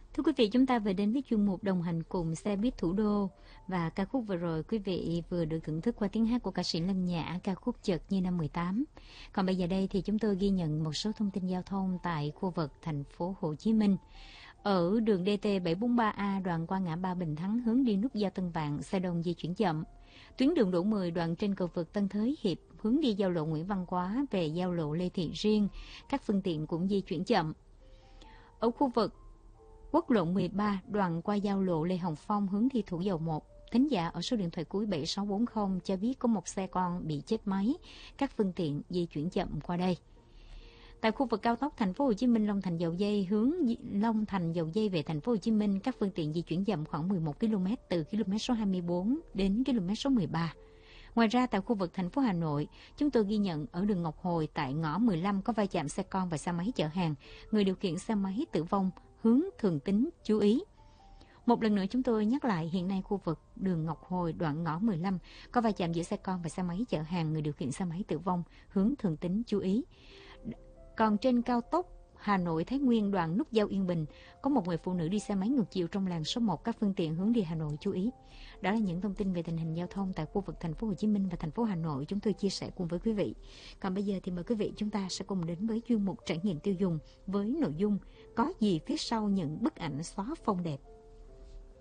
Thưa quý vị, chúng ta vừa đến với chuyên mục đồng hành cùng xe buýt thủ đô, và ca khúc vừa rồi quý vị vừa được thưởng thức qua tiếng hát của ca sĩ Lân Nhã, ca khúc Chợt Như Năm 18. Còn bây giờ đây thì chúng tôi ghi nhận một số thông tin giao thông tại khu vực thành phố Hồ Chí Minh. Ở đường DT 743A đoạn qua ngã ba Bình Thắng hướng đi nút giao Tân Vạn, xe đông di chuyển chậm. Tuyến đường Đỗ 10 đoạn trên cầu vượt Tân Thới Hiệp hướng đi giao lộ Nguyễn Văn Quá về giao lộ Lê Thị Riêng, các phương tiện cũng di chuyển chậm. Ở khu vực quốc lộ 13 đoạn qua giao lộ Lê Hồng Phong hướng đi Thủ Dầu Một, thính giả ở số điện thoại cuối 7640 cho biết có một xe con bị chết máy, các phương tiện di chuyển chậm qua đây. Tại khu vực cao tốc thành phố Hồ Chí Minh Long Thành Dầu Dây hướng Long Thành Dầu Dây về thành phố Hồ Chí Minh, các phương tiện di chuyển chậm khoảng 11 km từ km số 24 đến km số 13. Ngoài ra tại khu vực thành phố Hà Nội, chúng tôi ghi nhận ở đường Ngọc Hồi tại ngõ 15 có va chạm xe con và xe máy chở hàng, người điều khiển xe máy tử vong, hướng Thường Tín chú ý. Một lần nữa chúng tôi nhắc lại, hiện nay khu vực đường Ngọc Hồi đoạn ngõ 15 có va chạm giữa xe con và xe máy chở hàng, người điều khiển xe máy tử vong, hướng Thường Tín chú ý. Còn trên cao tốc Hà Nội Thái Nguyên đoạn nút giao Yên Bình có một người phụ nữ đi xe máy ngược chiều trong làn số 1, các phương tiện hướng đi Hà Nội chú ý. Đó là những thông tin về tình hình giao thông tại khu vực thành phố Hồ Chí Minh và thành phố Hà Nội chúng tôi chia sẻ cùng với quý vị. Còn bây giờ thì mời quý vị chúng ta sẽ cùng đến với chuyên mục trải nghiệm tiêu dùng với nội dung có gì phía sau những bức ảnh xóa phông đẹp.